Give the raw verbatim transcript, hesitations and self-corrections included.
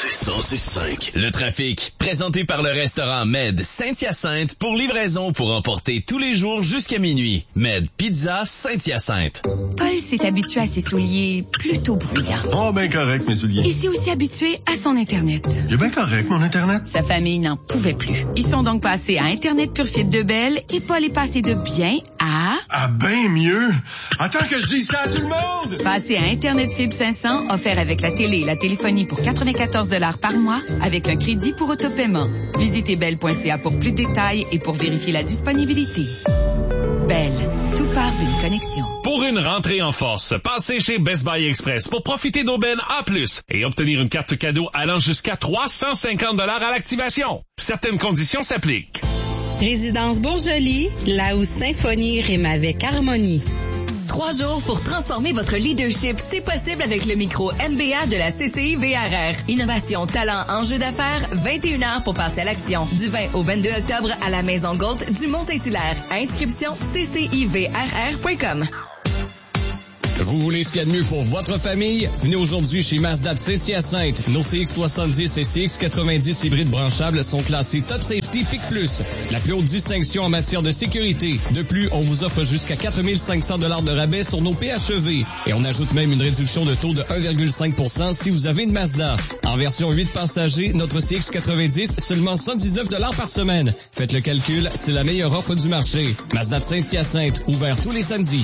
c'est cent six cinq. Le trafic, présenté par le restaurant Med Saint-Hyacinthe pour livraison pour emporter tous les jours jusqu'à minuit. Med Pizza Saint-Hyacinthe. Paul s'est habitué à ses souliers plutôt bruyants. Oh, ben correct, mes souliers. Il s'est aussi habitué à son Internet. Il est bien correct, mon Internet. Sa famille n'en pouvait plus. Ils sont donc passés à Internet Pure Fibre de Bell et Paul est passé de bien à... Ah, ben mieux. Attends que je dise ça à tout le monde. Passé à Internet Fibre cinq cents, offert avec la télé et la téléphonie pour quatre-vingt-quatorze dollars par mois, avec un crédit pour autopaiement. Visitez bell point c a pour plus de détails et pour vérifier la disponibilité. Bell, tout part d'une connexion. Pour une rentrée en force, passez chez Best Buy Express pour profiter d'aubaines A plus, et obtenir une carte cadeau allant jusqu'à trois cent cinquante dollars à l'activation. Certaines conditions s'appliquent. Résidence Bourgeois, là où symphonie rime avec harmonie. Trois jours pour transformer votre leadership. C'est possible avec le micro M B A de la C C I V R R. Innovation, talent, enjeu d'affaires, vingt et une heures pour passer à l'action. Du vingt au vingt-deux octobre à la Maison Gault du Mont-Saint-Hilaire. Inscription c c i v r r point com. Vous voulez ce qu'il y a de mieux pour votre famille? Venez aujourd'hui chez Mazda de Saint-Hyacinthe. Nos C X soixante-dix et C X quatre-vingt-dix hybrides branchables sont classés Top Safety Pic Plus. La plus haute distinction en matière de sécurité. De plus, on vous offre jusqu'à quatre mille cinq cents dollars de rabais sur nos P H E V. Et on ajoute même une réduction de taux de un virgule cinq pour cent si vous avez une Mazda. En version huit passagers, notre C X quatre-vingt-dix, seulement cent dix-neuf dollars par semaine. Faites le calcul, c'est la meilleure offre du marché. Mazda de Saint-Hyacinthe, ouvert tous les samedis.